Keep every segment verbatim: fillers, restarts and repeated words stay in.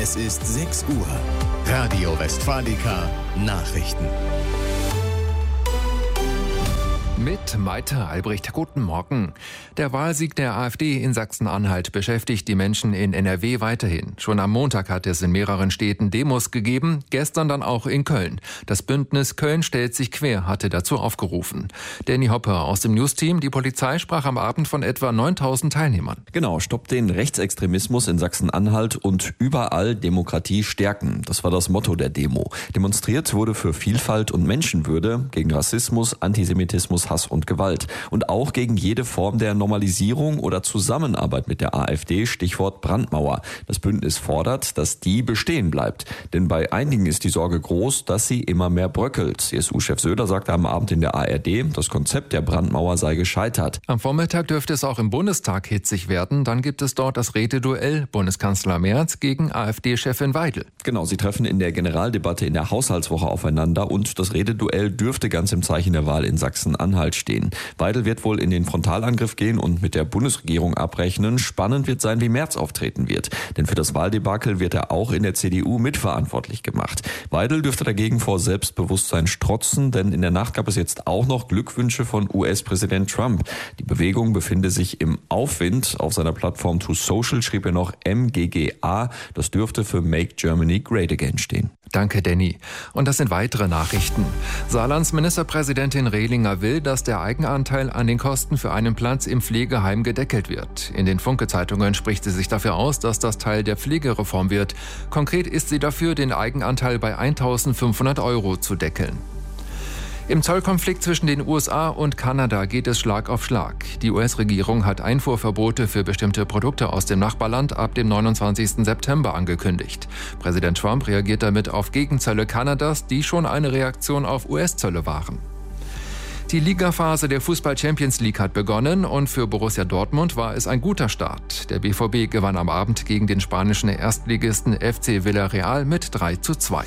Es ist sechs Uhr. Radio Westfalica Nachrichten. Mit Maite Albrecht. Guten Morgen. Der Wahlsieg der AfD in Sachsen-Anhalt beschäftigt die Menschen in N R W weiterhin. Schon am Montag hat es in mehreren Städten Demos gegeben, gestern dann auch in Köln. Das Bündnis Köln stellt sich quer hatte dazu aufgerufen. Danny Hopper aus dem Newsteam. Die Polizei sprach am Abend von etwa neuntausend Teilnehmern. Genau, stoppt den Rechtsextremismus in Sachsen-Anhalt und überall Demokratie stärken. Das war das Motto der Demo. Demonstriert wurde für Vielfalt und Menschenwürde, gegen Rassismus, Antisemitismus, Hass und Gewalt. Und auch gegen jede Form der Normalisierung oder Zusammenarbeit mit der AfD, Stichwort Brandmauer. Das Bündnis fordert, dass die bestehen bleibt. Denn bei einigen ist die Sorge groß, dass sie immer mehr bröckelt. C S U-Chef Söder sagte am Abend in der A R D, das Konzept der Brandmauer sei gescheitert. Am Vormittag dürfte es auch im Bundestag hitzig werden. Dann gibt es dort das Rededuell Bundeskanzler Merz gegen AfD-Chefin Weidel. Genau, sie treffen in der Generaldebatte in der Haushaltswoche aufeinander und das Rededuell dürfte ganz im Zeichen der Wahl in Sachsen-Anhalt stehen. Weidel wird wohl in den Frontalangriff gehen und mit der Bundesregierung abrechnen. Spannend wird sein, wie Merz auftreten wird. Denn für das Wahldebakel wird er auch in der C D U mitverantwortlich gemacht. Weidel dürfte dagegen vor Selbstbewusstsein strotzen, denn in der Nacht gab es jetzt auch noch Glückwünsche von U S-Präsident Trump. Die Bewegung befinde sich im Aufwind. Auf seiner Plattform True Social schrieb er noch M G G A. Das dürfte für Make Germany Great Again stehen. Danke, Danny. Und das sind weitere Nachrichten. Saarlands Ministerpräsidentin Rehlinger will, dass der Eigenanteil an den Kosten für einen Platz im Pflegeheim gedeckelt wird. In den Funke-Zeitungen spricht sie sich dafür aus, dass das Teil der Pflegereform wird. Konkret ist sie dafür, den Eigenanteil bei eintausendfünfhundert Euro zu deckeln. Im Zollkonflikt zwischen den U S A und Kanada geht es Schlag auf Schlag. Die U S-Regierung hat Einfuhrverbote für bestimmte Produkte aus dem Nachbarland ab dem neunundzwanzigsten September angekündigt. Präsident Trump reagiert damit auf Gegenzölle Kanadas, die schon eine Reaktion auf U S-Zölle waren. Die Ligaphase der Fußball-Champions League hat begonnen und für Borussia Dortmund war es ein guter Start. Der B V B gewann am Abend gegen den spanischen Erstligisten F C Villarreal mit drei zu zwei.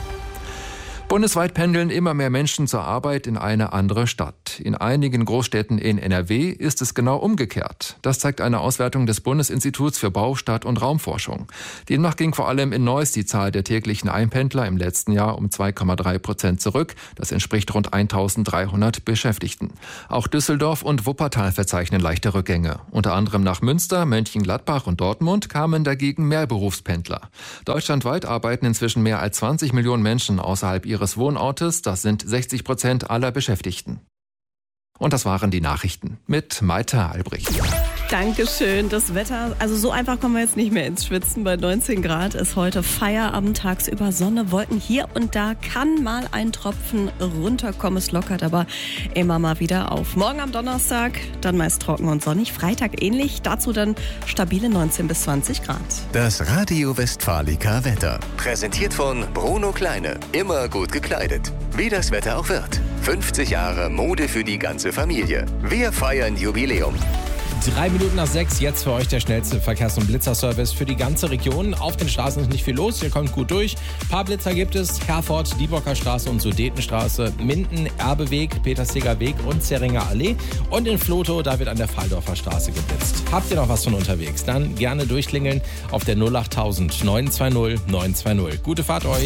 Bundesweit pendeln immer mehr Menschen zur Arbeit in eine andere Stadt. In einigen Großstädten in N R W ist es genau umgekehrt. Das zeigt eine Auswertung des Bundesinstituts für Bau, Stadt- und Raumforschung. Demnach ging vor allem in Neuss die Zahl der täglichen Einpendler im letzten Jahr um zwei Komma drei Prozent zurück. Das entspricht rund eintausenddreihundert Beschäftigten. Auch Düsseldorf und Wuppertal verzeichnen leichte Rückgänge. Unter anderem nach Münster, Mönchengladbach und Dortmund kamen dagegen mehr Berufspendler. Deutschlandweit arbeiten inzwischen mehr als zwanzig Millionen Menschen außerhalb ihres Wohnortes, das sind sechzig Prozent aller Beschäftigten. Und das waren die Nachrichten mit Maite Albrecht. Dankeschön. Das Wetter, also so einfach kommen wir jetzt nicht mehr ins Schwitzen. Bei neunzehn Grad ist heute Feierabend, tagsüber Sonne, Wolken hier und da kann mal ein Tropfen runterkommen. Es lockert aber immer mal wieder auf. Morgen am Donnerstag dann meist trocken und sonnig. Freitag ähnlich, dazu dann stabile neunzehn bis zwanzig Grad. Das Radio Westfalica Wetter. Präsentiert von Bruno Kleine. Immer gut gekleidet. Wie das Wetter auch wird. fünfzig Jahre Mode für die ganze Familie. Wir feiern Jubiläum. Drei Minuten nach sechs, jetzt für euch der schnellste Verkehrs- und Blitzerservice für die ganze Region. Auf den Straßen ist nicht viel los, ihr kommt gut durch. Ein paar Blitzer gibt es, Herford, Diebocker Straße und Sudetenstraße, Minden, Erbeweg, Peterseger Weg und Zerringer Allee. Und in Vlotho, da wird an der Fahldorfer Straße geblitzt. Habt ihr noch was von unterwegs? Dann gerne durchklingeln auf der null achttausend neun zwei null neun zwei null. Gute Fahrt euch!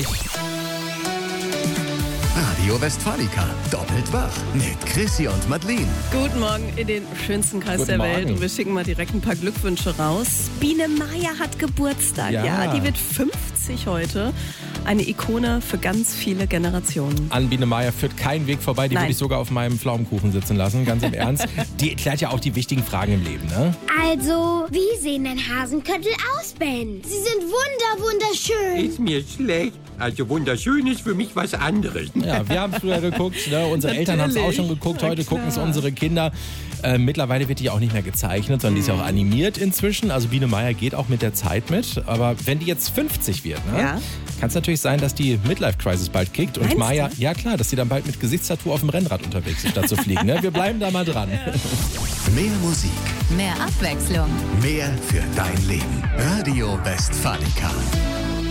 Radio Westfalica, doppelt wach mit Chrissy und Madeleine. Guten Morgen in den schönsten Kreis Guten der Morgen. Welt. Und wir schicken mal direkt ein paar Glückwünsche raus. Biene Meier hat Geburtstag. Ja. Ja, die wird fünfzig heute. Eine Ikone für ganz viele Generationen. An Biene Meier führt kein Weg vorbei. Die Nein. würde ich sogar auf meinem Pflaumenkuchen sitzen lassen, ganz im Ernst. Die erklärt ja auch die wichtigen Fragen im Leben, ne? Also, wie sehen denn Hasenköttel aus, Ben? Sie sind wunder, wunderschön. Ist mir schlecht. Also wunderschön ist für mich was anderes. Ja, wir haben früher geguckt, ne? Unsere Eltern haben es auch schon geguckt, heute Na gucken es klar. unsere Kinder. Äh, mittlerweile wird die auch nicht mehr gezeichnet, sondern die ist ja auch animiert inzwischen. Also Biene Meier geht auch mit der Zeit mit. Aber wenn die jetzt fünfzig wird, ne? Ja. Kann es natürlich sein, dass die Midlife-Crisis bald kickt. Und Meinst Meier, du? ja klar, dass sie dann bald mit Gesichtstattoo auf dem Rennrad unterwegs ist, statt zu fliegen. Ne? Wir bleiben da mal dran. Mehr Musik, Mehr Abwechslung. mehr für dein Leben. Radio Westfalica.